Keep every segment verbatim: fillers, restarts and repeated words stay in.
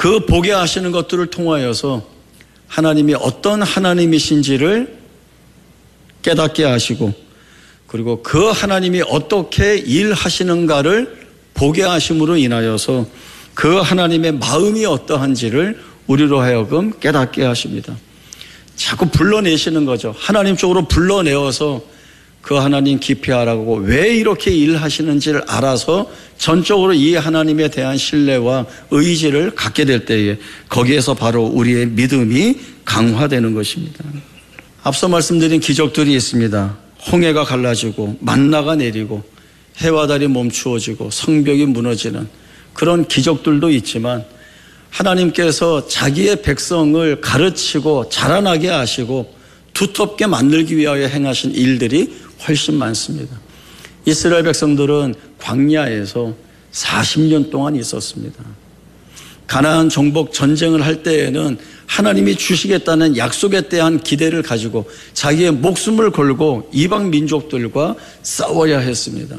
그 보게 하시는 것들을 통하여서 하나님이 어떤 하나님이신지를 깨닫게 하시고, 그리고 그 하나님이 어떻게 일하시는가를 보게 하심으로 인하여서 그 하나님의 마음이 어떠한지를 우리로 하여금 깨닫게 하십니다. 자꾸 불러내시는 거죠. 하나님 쪽으로 불러내어서 그 하나님 깊이 알아보고 왜 이렇게 일하시는지를 알아서 전적으로 이 하나님에 대한 신뢰와 의지를 갖게 될 때에 거기에서 바로 우리의 믿음이 강화되는 것입니다. 앞서 말씀드린 기적들이 있습니다. 홍해가 갈라지고 만나가 내리고 해와 달이 멈추어지고 성벽이 무너지는 그런 기적들도 있지만, 하나님께서 자기의 백성을 가르치고 자라나게 하시고 두텁게 만들기 위하여 행하신 일들이 훨씬 많습니다. 이스라엘 백성들은 광야에서 사십 년 동안 있었습니다. 가나안 정복 전쟁을 할 때에는 하나님이 주시겠다는 약속에 대한 기대를 가지고 자기의 목숨을 걸고 이방 민족들과 싸워야 했습니다.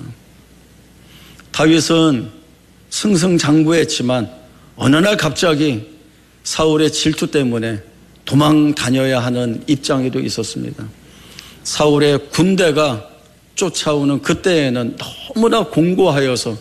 다윗은 승승장구했지만 어느 날 갑자기 사울의 질투 때문에 도망 다녀야 하는 입장에도 있었습니다. 사울의 군대가 쫓아오는 그때에는 너무나 공고하여서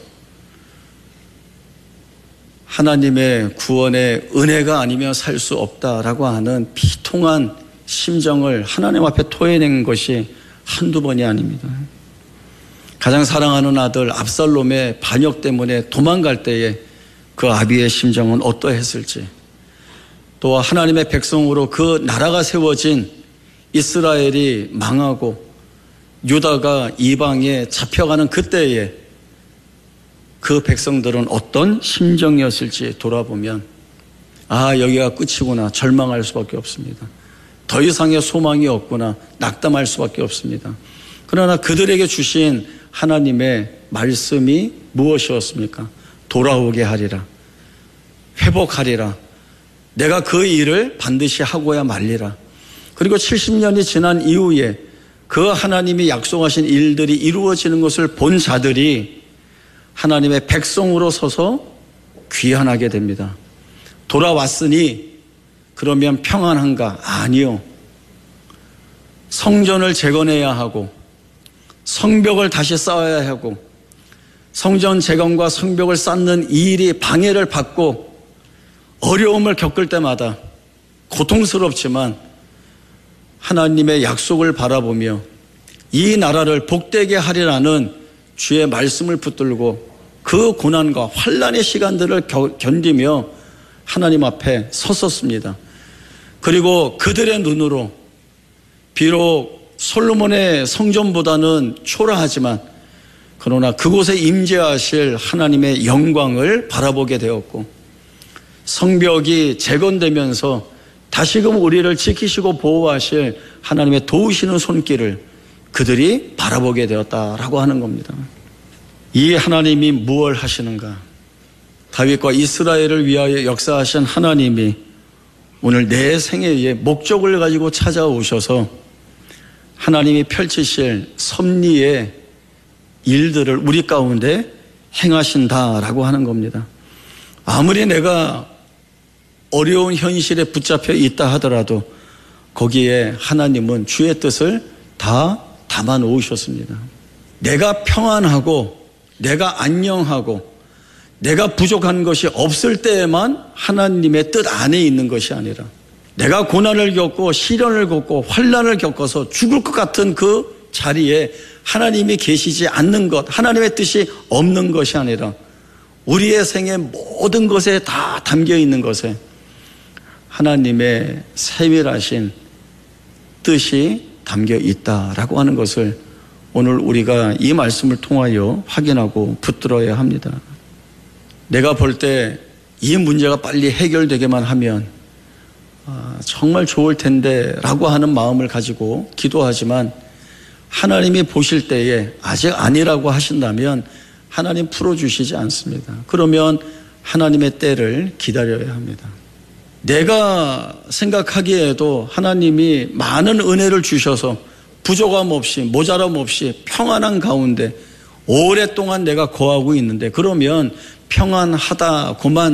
하나님의 구원의 은혜가 아니면 살 수 없다라고 하는 비통한 심정을 하나님 앞에 토해낸 것이 한두 번이 아닙니다. 가장 사랑하는 아들 압살롬의 반역 때문에 도망갈 때에 그 아비의 심정은 어떠했을지, 또 하나님의 백성으로 그 나라가 세워진 이스라엘이 망하고 유다가 이방에 잡혀가는 그때에 그 백성들은 어떤 심정이었을지 돌아보면, 아, 여기가 끝이구나, 절망할 수밖에 없습니다. 더 이상의 소망이 없구나, 낙담할 수밖에 없습니다. 그러나 그들에게 주신 하나님의 말씀이 무엇이었습니까? 돌아오게 하리라, 회복하리라, 내가 그 일을 반드시 하고야 말리라. 그리고 칠십 년이 지난 이후에 그 하나님이 약속하신 일들이 이루어지는 것을 본 자들이 하나님의 백성으로 서서 귀환하게 됩니다. 돌아왔으니 그러면 평안한가? 아니요. 성전을 재건해야 하고 성벽을 다시 쌓아야 하고 성전 재건과 성벽을 쌓는 이 일이 방해를 받고 어려움을 겪을 때마다 고통스럽지만 하나님의 약속을 바라보며 이 나라를 복되게 하리라는 주의 말씀을 붙들고 그 고난과 환난의 시간들을 견디며 하나님 앞에 섰었습니다. 그리고 그들의 눈으로 비록 솔로몬의 성전보다는 초라하지만 그러나 그곳에 임재하실 하나님의 영광을 바라보게 되었고, 성벽이 재건되면서 다시금 우리를 지키시고 보호하실 하나님의 도우시는 손길을 그들이 바라보게 되었다라고 하는 겁니다. 이 하나님이 무엇을 하시는가? 다윗과 이스라엘을 위하여 역사하신 하나님이 오늘 내 생애의 목적을 가지고 찾아오셔서 하나님이 펼치실 섭리의 일들을 우리 가운데 행하신다라고 하는 겁니다. 아무리 내가 어려운 현실에 붙잡혀 있다 하더라도 거기에 하나님은 주의 뜻을 다 담아 놓으셨습니다. 내가 평안하고 내가 안녕하고 내가 부족한 것이 없을 때에만 하나님의 뜻 안에 있는 것이 아니라, 내가 고난을 겪고 시련을 겪고 환난을 겪어서 죽을 것 같은 그 자리에 하나님이 계시지 않는 것, 하나님의 뜻이 없는 것이 아니라 우리의 생의 모든 것에 다 담겨 있는 것에 하나님의 세밀하신 뜻이 담겨 있다라고 하는 것을 오늘 우리가 이 말씀을 통하여 확인하고 붙들어야 합니다. 내가 볼 때 이 문제가 빨리 해결되게만 하면 아, 정말 좋을 텐데 라고 하는 마음을 가지고 기도하지만, 하나님이 보실 때에 아직 아니라고 하신다면 하나님 풀어주시지 않습니다. 그러면 하나님의 때를 기다려야 합니다. 내가 생각하기에도 하나님이 많은 은혜를 주셔서 부족함 없이 모자람 없이 평안한 가운데 오랫동안 내가 거하고 있는데, 그러면 평안하다고만